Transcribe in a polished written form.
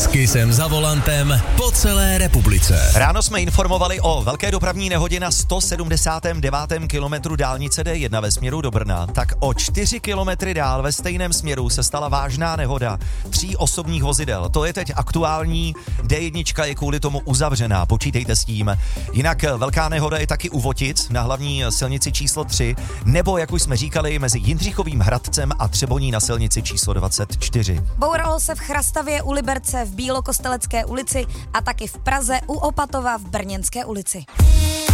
S Kissem za volantem po celé republice. Ráno jsme informovali o velké dopravní nehodě na 179. kilometru dálnice D1 ve směru do Brna. Tak o 4 kilometry dál ve stejném směru se stala vážná nehoda 3 osobních vozidel. To je teď aktuální, D1 je kvůli tomu uzavřená, počítejte s tím. Jinak velká nehoda je taky u Votic na hlavní silnici číslo 3, nebo jak už jsme říkali, mezi Jindřichovým Hradcem a Třeboní na silnici číslo 24. Bouralo se v Chrastavě u Liberce v Bílokostelecké ulici a taky v Praze u Opatova v Brněnské ulici.